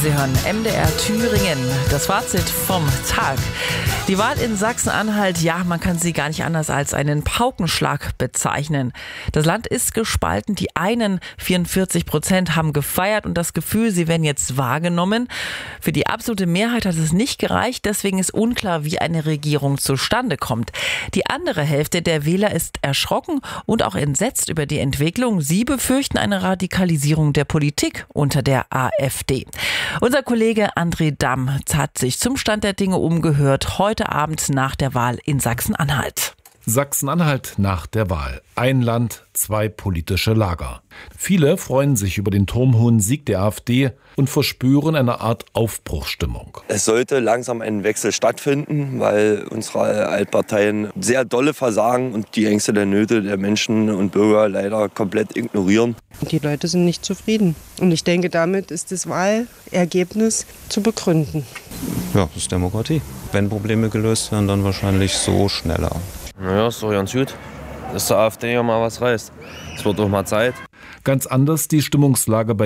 Sie hören MDR Thüringen, das Fazit vom Tag. Die Wahl in Sachsen-Anhalt, ja, man kann sie gar nicht anders als einen Paukenschlag bezeichnen. Das Land ist gespalten. Die einen 44% haben gefeiert und das Gefühl, sie werden jetzt wahrgenommen. Für die absolute Mehrheit hat es nicht gereicht. Deswegen ist unklar, wie eine Regierung zustande kommt. Die andere Hälfte der Wähler ist erschrocken und auch entsetzt über die Entwicklung. Sie befürchten eine Radikalisierung der Politik unter der AfD. Unser Kollege André Damm hat sich zum Stand der Dinge umgehört, heute Abend nach der Wahl in Sachsen-Anhalt. Sachsen-Anhalt nach der Wahl. Ein Land, zwei politische Lager. Viele freuen sich über den turmhohen Sieg der AfD und verspüren eine Art Aufbruchsstimmung. Es sollte langsam ein Wechsel stattfinden, weil unsere Altparteien sehr dolle versagen und die Ängste der Nöte der Menschen und Bürger leider komplett ignorieren. Die Leute sind nicht zufrieden. Und ich denke, damit ist das Wahlergebnis zu begründen. Ja, das ist Demokratie. Wenn Probleme gelöst werden, dann wahrscheinlich so schneller. Naja, ist doch ganz gut, dass der AfD ja mal was reißt. Es wird doch mal Zeit. Ganz anders die Stimmungslage bei